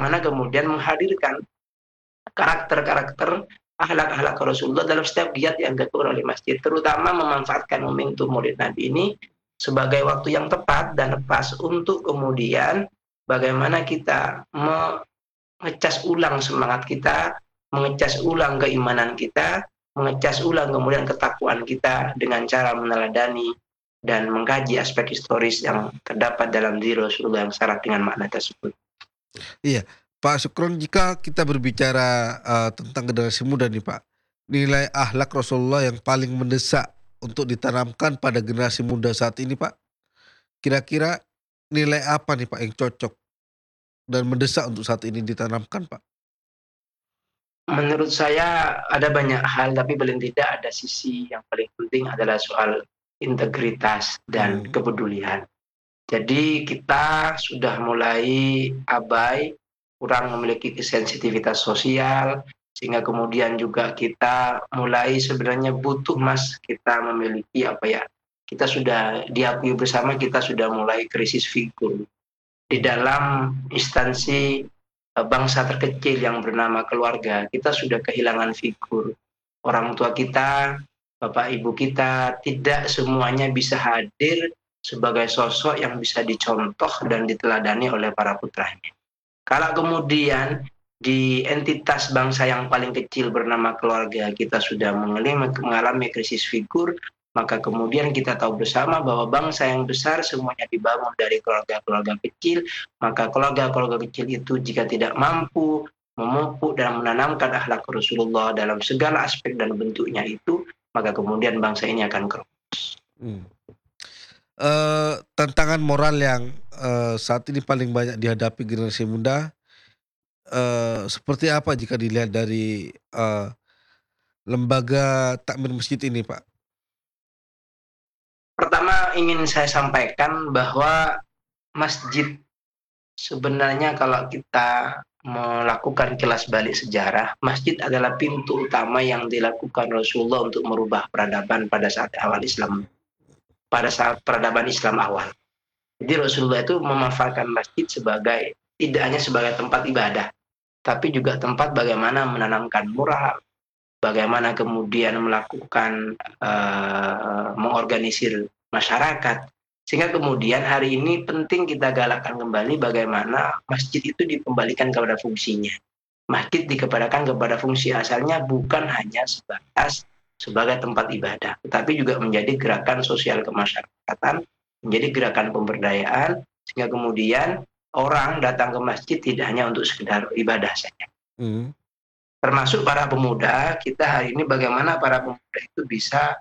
bagaimana kemudian menghadirkan karakter-karakter akhlak-akhlak Rasulullah dalam setiap giat yang dilakukan oleh masjid, terutama memanfaatkan momentum Maulid Nabi ini sebagai waktu yang tepat dan pas untuk kemudian bagaimana kita mengecas ulang semangat kita, mengecas ulang keimanan kita, mengecas ulang kemudian ketakwaan kita dengan cara meneladani dan mengkaji aspek historis yang terdapat dalam diri Rasulullah yang syarat dengan makna tersebut. Iya, Pak Sukron, jika kita berbicara, tentang generasi muda nih Pak, nilai akhlak Rasulullah yang paling mendesak untuk ditanamkan pada generasi muda saat ini Pak, kira-kira nilai apa nih Pak yang cocok dan mendesak untuk saat ini ditanamkan Pak? Menurut saya ada banyak hal, tapi paling tidak ada sisi yang paling penting adalah soal integritas dan Mhm, kepedulian. Jadi kita sudah mulai abai, kurang memiliki sensitivitas sosial, sehingga kemudian juga kita mulai sebenarnya butuh Mas, kita memiliki apa ya, kita sudah diakui bersama kita sudah mulai krisis figur. Di dalam instansi bangsa terkecil yang bernama keluarga, kita sudah kehilangan figur. Orang tua kita, bapak ibu kita, tidak semuanya bisa hadir sebagai sosok yang bisa dicontoh dan diteladani oleh para putranya. Kalau kemudian di entitas bangsa yang paling kecil bernama keluarga kita sudah mengalami krisis figur, maka kemudian kita tahu bersama bahwa bangsa yang besar semuanya dibangun dari keluarga-keluarga kecil, maka keluarga-keluarga kecil itu jika tidak mampu memupuk dan menanamkan akhlak Rasulullah dalam segala aspek dan bentuknya itu, maka kemudian bangsa ini akan keruh. mmm. Tantangan moral yang, saat ini paling banyak dihadapi generasi muda, seperti apa jika dilihat dari, lembaga takmir masjid ini Pak? Pertama ingin saya sampaikan bahwa masjid sebenarnya kalau kita melakukan kilas balik sejarah, masjid adalah pintu utama yang dilakukan Rasulullah untuk merubah peradaban pada saat awal Islam, pada saat peradaban Islam awal. Jadi Rasulullah itu memanfaatkan masjid sebagai tidak hanya sebagai tempat ibadah, tapi juga tempat bagaimana menanamkan moral, bagaimana kemudian melakukan mengorganisir masyarakat. Sehingga kemudian hari ini penting kita galakkan kembali bagaimana masjid itu dikembalikan kepada fungsinya. Masjid dikembalikan kepada fungsi asalnya bukan hanya sebatas sebagai tempat ibadah, tetapi juga menjadi gerakan sosial kemasyarakatan, menjadi gerakan pemberdayaan, sehingga kemudian orang datang ke masjid tidak hanya untuk sekedar ibadah saja. Mhm, Termasuk para pemuda, kita hari ini bagaimana para pemuda itu bisa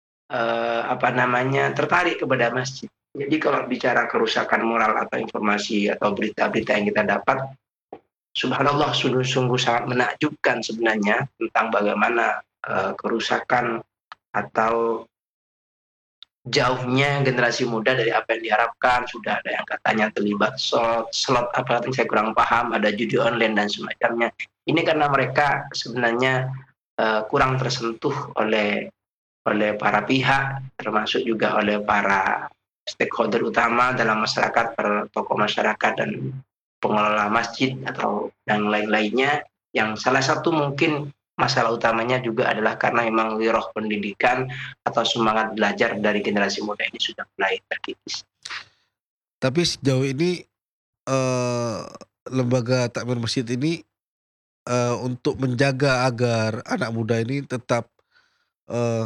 tertarik kepada masjid. Jadi kalau bicara kerusakan moral atau informasi atau berita-berita yang kita dapat, subhanallah sungguh-sungguh sangat menakjubkan sebenarnya tentang bagaimana kerusakan atau jauhnya generasi muda dari apa yang diharapkan. Sudah ada yang katanya terlibat slot apa yang saya kurang paham, ada judi online dan semacamnya. Ini karena mereka sebenarnya kurang tersentuh oleh para pihak, termasuk juga oleh para stakeholder utama dalam masyarakat, para tokoh masyarakat dan pengelola masjid atau yang lain-lainnya, yang salah satu mungkin masalah utamanya juga adalah karena memang wiroh pendidikan atau semangat belajar dari generasi muda ini sudah mulai terkikis. tapi sejauh ini, eee, lembaga takmir masjid ini, untuk menjaga agar anak muda ini tetap, eee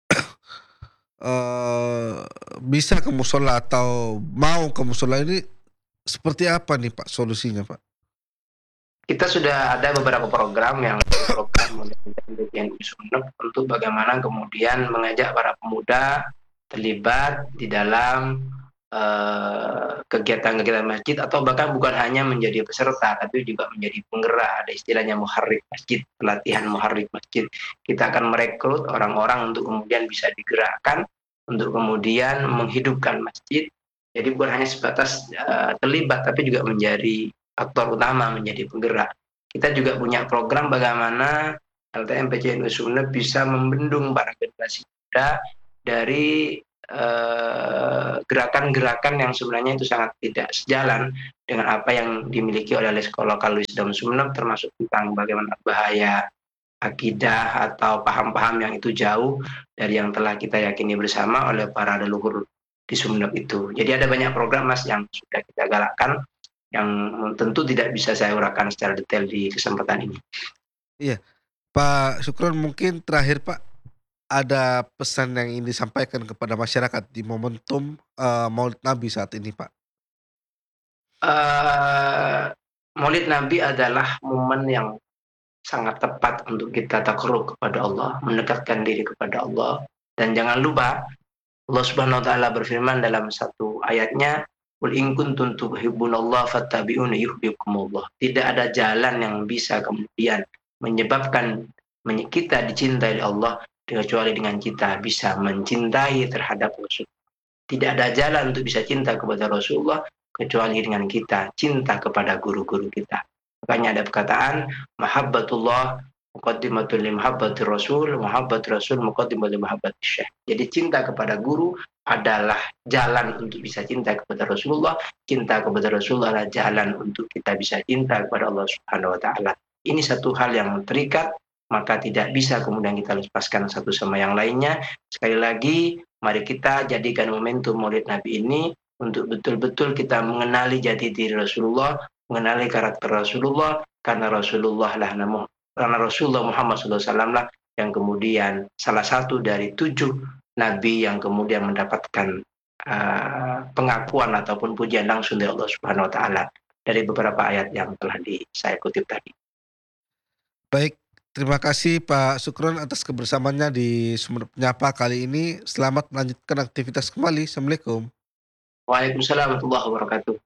eee, bisa ke mushola atau mau ke mushola ini seperti apa nih Pak solusinya Pak? Kita sudah ada beberapa program yang program oleh Kementerian Sumeneb untuk bagaimana kemudian mengajak para pemuda terlibat di dalam kegiatan-kegiatan masjid atau bahkan bukan hanya menjadi peserta tapi juga menjadi penggerak. Ada istilahnya muharrik masjid, pelatihan muharrik masjid. Kita akan merekrut orang-orang untuk kemudian bisa digerakkan untuk kemudian menghidupkan masjid. Jadi bukan hanya sebatas terlibat tapi juga menjadi aktor utama, menjadi penggerak. Kita juga punya program bagaimana LTM PCNU Sumeneb bisa membendung para generasi muda dari gerakan-gerakan yang sebenarnya itu sangat tidak sejalan dengan apa yang dimiliki oleh Leksikologal Wisdom Sumeneb, termasuk tentang bagaimana bahaya akidah atau paham-paham yang itu jauh dari yang telah kita yakini bersama oleh para leluhur di Sumeneb itu. Jadi ada banyak program Mas yang sudah kita galakkan yang tentu tidak bisa saya uraikan secara detail di kesempatan ini. Iya, Pak Sukron, mungkin terakhir Pak, ada pesan yang ingin disampaikan kepada masyarakat di momentum, Maulid Nabi saat ini, Pak? Maulid Nabi adalah momen yang sangat tepat untuk kita takarrub kepada Allah, mendekatkan diri kepada Allah. Dan jangan lupa Allah Subhanahu wa taala berfirman dalam satu ayatnya, "Qul in kuntum tuhibbunallaha fattabi'uni yuhibbukumullah." Tidak ada jalan yang bisa kemudian menyebabkan kita dicintai oleh Allah kecuali dengan kita bisa mencintai terhadap Rasul. Tidak ada jalan untuk bisa cinta kepada Rasulullah kecuali dengan kita cinta kepada guru-guru kita. Makanya ada perkataan mahabbatullah muqaddimatul li mahabbatir rasul, mahabbatur rasul muqaddimatul li mahabbatis syekh. Jadi cinta kepada guru adalah jalan untuk bisa cinta kepada Rasulullah, cinta kepada Rasulullah adalah jalan untuk kita bisa cinta kepada Allah Subhanahu wa taala. Ini satu hal yang terikat, maka tidak bisa kemudian kita lepaskan satu sama yang lainnya. Sekali lagi, mari kita jadikan momentum Maulid Nabi ini untuk betul-betul kita mengenali jati diri Rasulullah, mengenali karakter Rasulullah, karena Rasulullah Muhammad SAW lah yang kemudian salah satu dari 7 nabi yang kemudian mendapatkan pengakuan ataupun pujian langsung dari Allah Subhanahu wa taala dari beberapa ayat yang telah saya kutip tadi. Baik, terima kasih Pak Sukron atas kebersamaannya di Sumeneb Nyapa kali ini. Selamat melanjutkan aktivitas kembali. Assalamualaikum. Waalaikumsalam warahmatullahi wabarakatuh.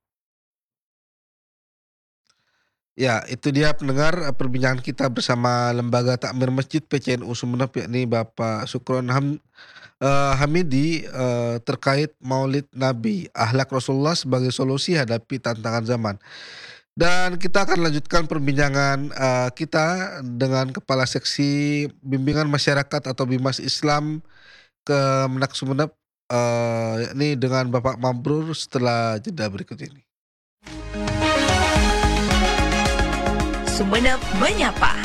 Ya, itu dia pendengar, perbincangan kita bersama Lembaga Takmir Masjid PCNU Sumeneb, yakni Bapak Sukron Hamidi, terkait Maulid Nabi, akhlak Rasulullah sebagai solusi hadapi tantangan zaman. Dan kita akan lanjutkan perbincangan, kita dengan Kepala Seksi Bimbingan Masyarakat atau Bimas Islam Kemenak Sumeneb, yakni dengan Bapak Mabrur setelah jeda berikut ini. Sumeneb Menyapa.